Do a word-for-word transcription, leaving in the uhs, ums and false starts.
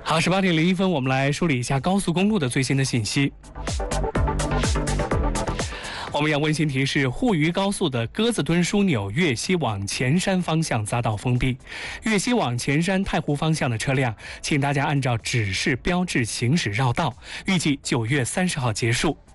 好，十八点零一分，我们来梳理一下高速公路的最新的信息。我们要温馨提示：沪渝高速的鸽子墩枢纽粤西往前山方向匝道封闭，粤西往前山太湖方向的车辆，请大家按照指示标志行驶绕道，预计九月三十号结束。